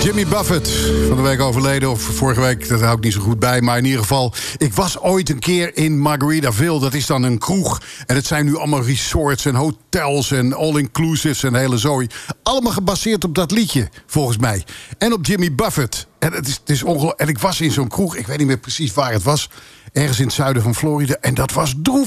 Jimmy Buffett, van de week overleden, of vorige week, dat hou ik niet zo goed bij. Maar in ieder geval, ik was ooit een keer in Margaritaville. Dat is dan een kroeg. En het zijn nu allemaal resorts en hotels en all-inclusives en hele zooi. Allemaal gebaseerd op dat liedje, volgens mij. En op Jimmy Buffett. En het is ongelooflijk. En ik was in zo'n kroeg, ik weet niet meer precies waar het was. Ergens in het zuiden van Florida. En dat was droevig.